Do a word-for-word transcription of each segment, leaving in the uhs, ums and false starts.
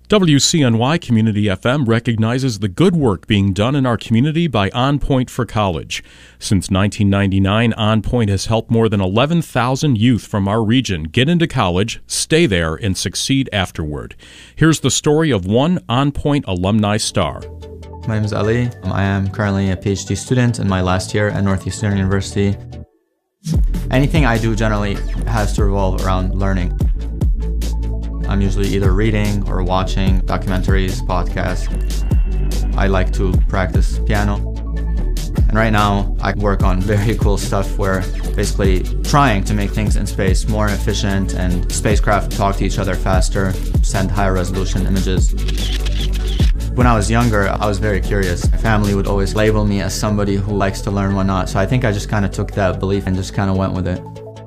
W C N Y Community F M recognizes the good work being done in our community by On Point for College. Since nineteen ninety-nine, On Point has helped more than eleven thousand youth from our region get into college, stay there, and succeed afterward. Here's the story of one On Point alumni star. My name is Ali. I am currently a PhD student in my last year at Northeastern University. Anything I do generally has to revolve around learning. I'm usually either reading or watching documentaries, podcasts. I like to practice piano. And right now, I work on very cool stuff where basically trying to make things in space more efficient and spacecraft talk to each other faster, send higher resolution images. When I was younger, I was very curious. My family would always label me as somebody who likes to learn whatnot, so I think I just kind of took that belief and just kind of went with it.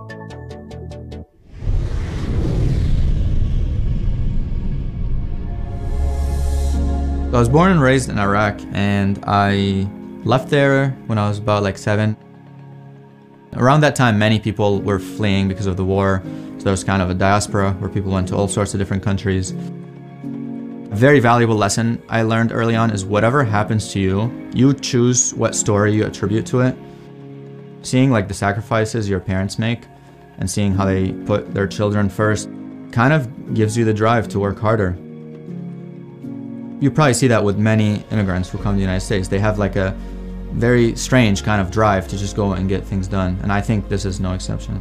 I was born and raised in Iraq, and I left there when I was about like seven. Around that time, many people were fleeing because of the war, so there was kind of a diaspora where people went to all sorts of different countries. A very valuable lesson I learned early on is whatever happens to you, you choose what story you attribute to it. Seeing like the sacrifices your parents make and seeing how they put their children first kind of gives you the drive to work harder. You probably see that with many immigrants who come to the United States. They have like a very strange kind of drive to just go and get things done, and I think this is no exception.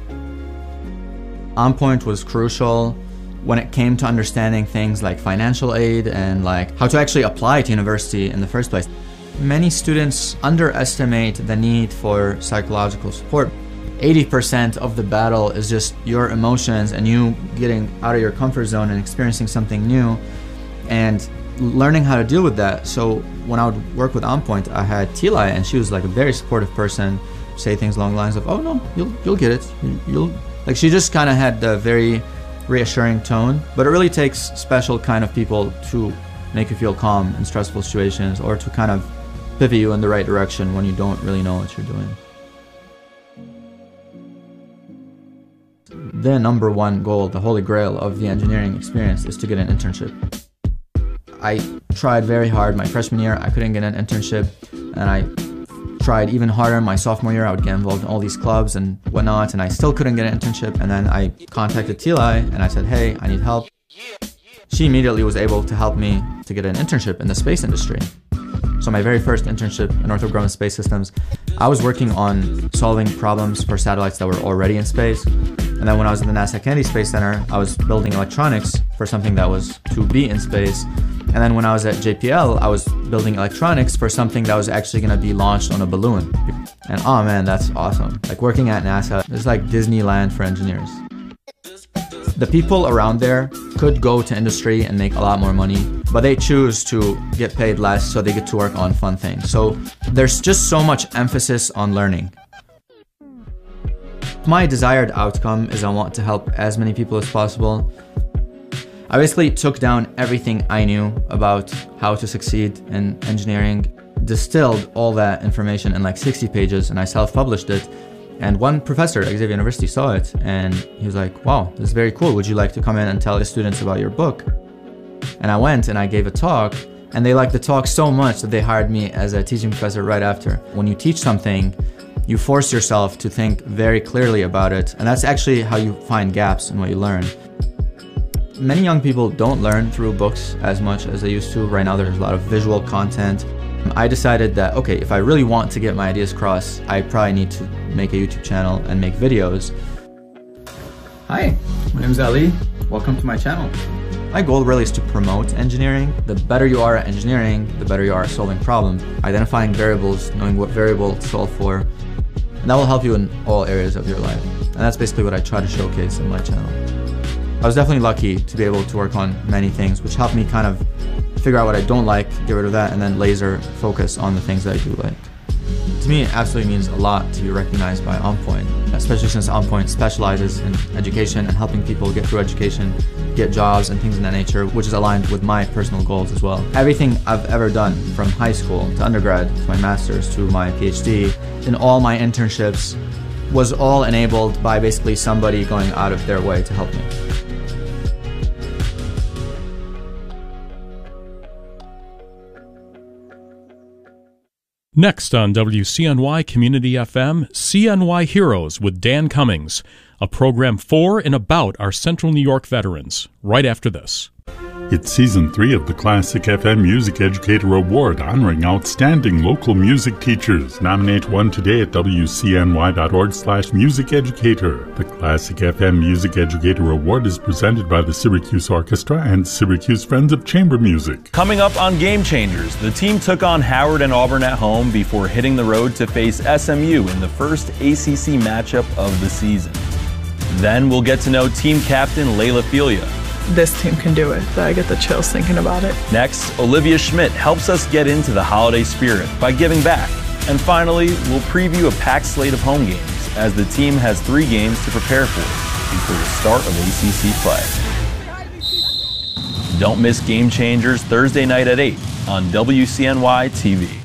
On Point was crucial when it came to understanding things like financial aid and like how to actually apply to university in the first place. Many students underestimate the need for psychological support. eighty percent of the battle is just your emotions and you getting out of your comfort zone and experiencing something new and learning how to deal with that. So when I would work with On Point, I had Tila, and she was like a very supportive person, say things along the lines of, "Oh no, you'll you'll get it. You'll," like she just kind of had a very reassuring tone. But it really takes special kind of people to make you feel calm in stressful situations, or to kind of pivot you in the right direction when you don't really know what you're doing. The number one goal, the holy grail of the engineering experience, is to get an internship. I tried very hard my freshman year. I couldn't get an internship, and I tried even harder my sophomore year. I would get involved in all these clubs and whatnot, and I still couldn't get an internship. And then I contacted Tila and I said, "Hey, I need help." She immediately was able to help me to get an internship in the space industry. So my very first internship in Northrop Grumman Space Systems, I was working on solving problems for satellites that were already in space. And then when I was at the NASA Kennedy Space Center, I was building electronics for something that was to be in space. And then when I was at J P L, I was building electronics for something that was actually going to be launched on a balloon. And oh man, that's awesome. Like working at NASA, it's like Disneyland for engineers. The people around there could go to industry and make a lot more money, but they choose to get paid less so they get to work on fun things. So there's just so much emphasis on learning. My desired outcome is I want to help as many people as possible. I basically took down everything I knew about how to succeed in engineering, distilled all that information in like sixty pages, and I self-published it. And one professor at Xavier University saw it, and he was like, "Wow, this is very cool. Would you like to come in and tell the students about your book?" And I went and I gave a talk, and they liked the talk so much that they hired me as a teaching professor right after. When you teach something, you force yourself to think very clearly about it, and that's actually how you find gaps in what you learn. Many young people don't learn through books as much as they used to. Right now there's a lot of visual content. I decided that, okay, if I really want to get my ideas across, I probably need to make a YouTube channel and make videos. Hi, my name is Ali. Welcome to my channel. My goal really is to promote engineering. The better you are at engineering, the better you are at solving problems, identifying variables, knowing what variable to solve for, and that will help you in all areas of your life. And that's basically what I try to showcase in my channel. I was definitely lucky to be able to work on many things, which helped me kind of figure out what I don't like, get rid of that, and then laser focus on the things that I do like. To me, it absolutely means a lot to be recognized by On Point, especially since On Point specializes in education and helping people get through education, get jobs and things of that nature, which is aligned with my personal goals as well. Everything I've ever done, from high school to undergrad to my master's to my PhD, in all my internships, was all enabled by basically somebody going out of their way to help me. Next on W C N Y Community F M, C N Y Heroes with Dan Cummings, a program for and about our Central New York veterans, right after this. It's Season three of the Classic F M Music Educator Award, honoring outstanding local music teachers. Nominate one today at W C N Y dot org slash music educator. The Classic F M Music Educator Award is presented by the Syracuse Orchestra and Syracuse Friends of Chamber Music. Coming up on Game Changers, the team took on Howard and Auburn at home before hitting the road to face S M U in the first A C C matchup of the season. Then we'll get to know team captain Layla Filia. This team can do it. I get the chills thinking about it. Next, Olivia Schmidt helps us get into the holiday spirit by giving back. And finally, we'll preview a packed slate of home games as the team has three games to prepare for before the start of A C C play. Don't miss Game Changers Thursday night at eight on W C N Y T V.